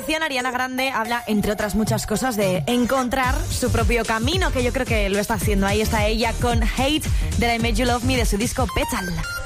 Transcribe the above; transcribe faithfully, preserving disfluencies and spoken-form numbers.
canción, Ariana Grande habla, entre otras muchas cosas, de encontrar su propio camino, que yo creo que lo está haciendo. Ahí está ella con Hate, de I Made You Love Me, de su disco Petal.